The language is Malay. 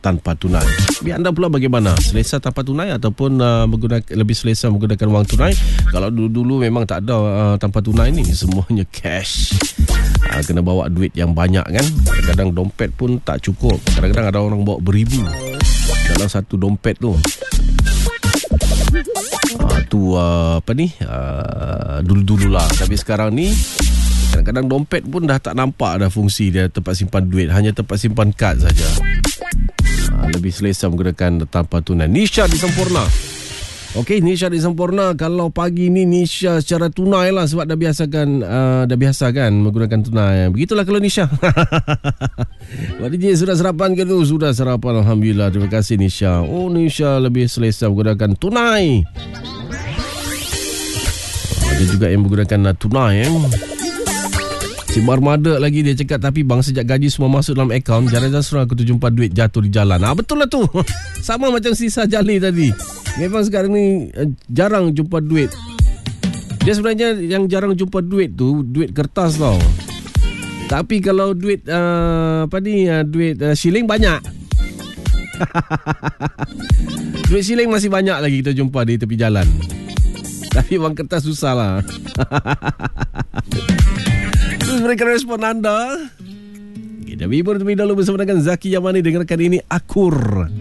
tanpa tunai. Biar anda pula bagaimana? Selesa tanpa tunai ataupun lebih selesa menggunakan wang tunai? Kalau dulu memang tak ada tanpa tunai ni, semuanya cash. Kena bawa duit yang banyak kan. Kadang-kadang dompet pun tak cukup. Kadang-kadang ada orang bawa beribu dalam satu dompet tu. Dulu-dulu lah. Tapi sekarang ni kadang-kadang dompet pun dah tak nampak dah fungsi dia tempat simpan duit. Hanya tempat simpan kad saja. Lebih selesa menggunakan tanpa tunai. Nisha di Sempurna. Okey, Nisha di Sempurna. Kalau pagi ni Nisha secara tunai lah, sebab dah biasa kan menggunakan tunai. Begitulah kalau Nisha. Pak DJ, sudah sarapan ke tu? Sudah sarapan, Alhamdulillah. Terima kasih Nisha. Oh, Nisha lebih selesa menggunakan tunai. Ada juga yang menggunakan tunai. Si Marmada lagi dia cakap, tapi bang, sejak gaji semua masuk dalam akaun, jarang suruh aku jumpa duit jatuh di jalan. Betul lah tu. Sama macam sisa Jali tadi. Memang sekarang ni jarang jumpa duit. Dia sebenarnya yang jarang jumpa duit tu duit kertas tau. Tapi kalau duit duit shilling banyak. Duit shilling masih banyak lagi kita jumpa di tepi jalan. Tapi wang kertas susah lah. Berikan respon anda. Kita bibur terlebih dahulu bersama dengan Zaki Yamani. Dengarkan ini Akur.